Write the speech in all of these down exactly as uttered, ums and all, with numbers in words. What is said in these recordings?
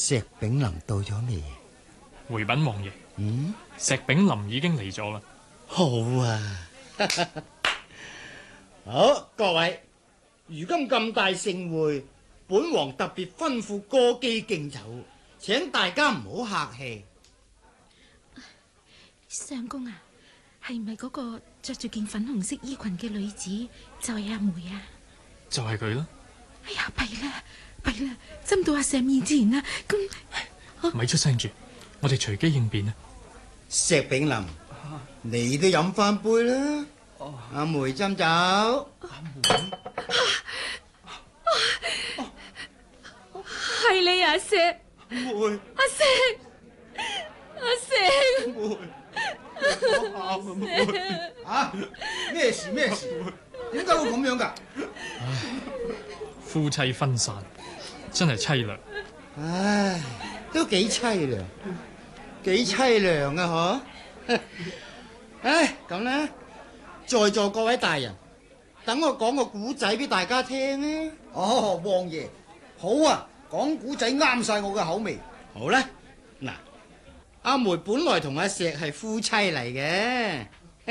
石炳林到咗未？ 回稟王爺， 嗯， 石炳林已經嚟咗啦。 好啊。好，各位，如今咁大盛會，本王特別吩咐歌姬敬酒，請大家唔好客氣。 相公啊，係咪嗰個着住件粉紅色衣裙嘅女子就係阿梅啊？ 就係佢啦。 哎呀，弊啦弊啦，針到阿石面前啦，咁咪出聲住，我哋隨機應變啊！ 石炳林，你都飲翻杯啦。阿梅斟酒。阿梅， 係你啊，石梅， 阿石阿石梅，我喊啊梅！啊，咩事咩事？點解會咁樣噶？ 夫妻分散，真係凄涼。 唉，都幾凄涼，幾凄涼啊！嗬。唉，咁咧，在座各位大人，等我講個古仔俾大家聽啊！ 哦，王爺，好啊，講古仔啱晒我嘅口味。 好啦，嗱，阿梅本來同阿石係夫妻嚟嘅，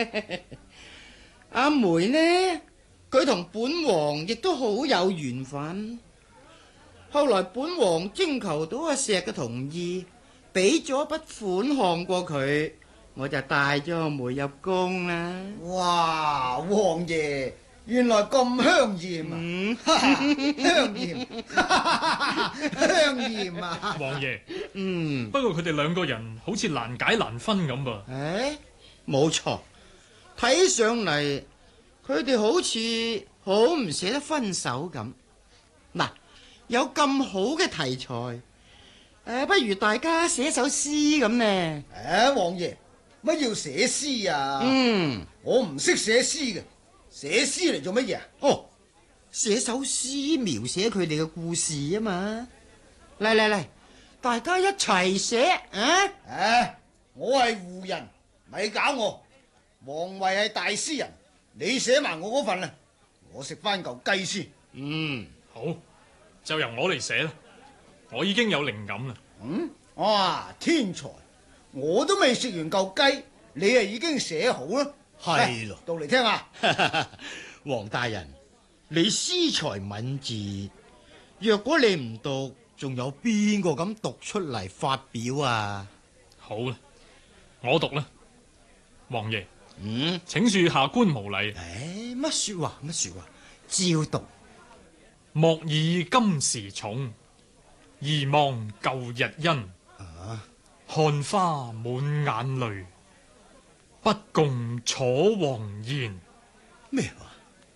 阿梅呢，佢同本王亦都好有緣分。後來本王徵求到阿石嘅同意，俾咗一筆款項過佢，我就帶咗阿梅入宮啦。 哇，王爺，原來咁香艷啊！ 嗯， 香艷，香艷啊！ 王爺， 嗯， 不過佢哋兩個人好似難解難分咁噃。 誒，冇錯，睇上嚟佢哋好似好唔捨得分手咁。嗱，有咁好嘅題材，誒，不如大家寫首詩咁呢？ 誒，王爺，乜要寫詩啊？ 嗯， 我唔識寫詩嘅，寫詩嚟做乜嘢啊？ 哦，寫首詩描寫佢哋嘅故事啊嘛。嚟嚟嚟，大家一齊寫啊！ 誒，我係胡人，咪搞我。王維係大詩人，你寫埋我嗰份啦，我食翻嚿雞先。 嗯， 好，就由我嚟寫啦。我已經有靈感啦。 嗯，哇，天才！我都未食完嚿雞，你啊已經寫好啦。 係咯， 讀嚟聽下。 黃大人，你詩才敏捷，若果你唔讀，仲有邊個敢讀出嚟發表啊？ 好啦，我讀啦。王爺， 嗯， 請恕下官無禮。 誒，乜說話乜說話，照讀。 莫以今時重，宜忘舊日恩。 啊， 看花滿眼淚，不共楚皇言。 咩話？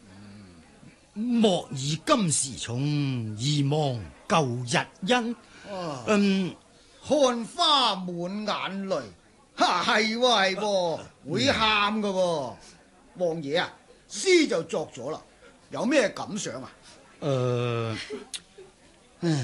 莫以今時重，宜忘舊日恩。 啊、 嗯， 看花滿眼淚，哈係喎係喎，會喊噶喎。王爺啊，詩就作咗啦，有咩感想啊？ 誒、呃，唉，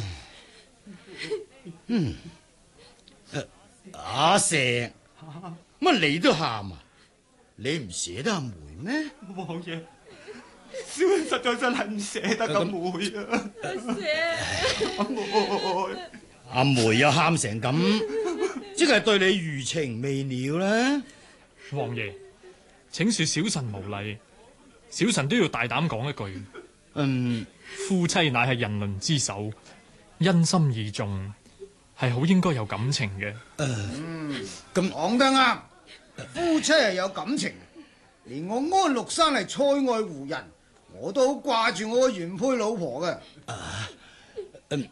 嗯，誒、阿石，乜你都喊啊？你唔捨得阿梅咩？ 王爺，小人實在真係唔捨得阿梅啊！阿梅， 阿梅又喊成咁，即係對你餘情未了啦。 王爺，請恕小臣無禮，小臣都要大膽講一句。 嗯， 夫妻乃係人倫之首，因心義重，係好應該有感情嘅。 誒、 嗯， 咁講得啱，夫妻係有感情。連我安祿山係塞外胡人，我都好掛住我個原配老婆嘅。 啊，嗯，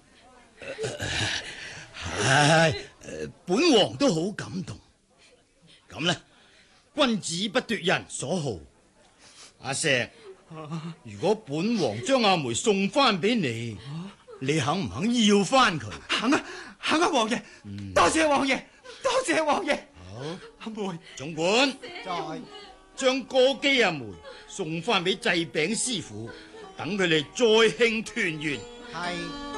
係，本王都好感動。咁咧，君子不奪人所好。阿石，如果本王將阿梅送翻俾你，你肯唔肯要翻佢？ 行啊行啊，王爺， 嗯、 多謝王爺，多謝王爺。 好， 阿梅， 總管在將歌姬阿梅送翻俾祭餅師傅，等佢哋再慶團圓。 係。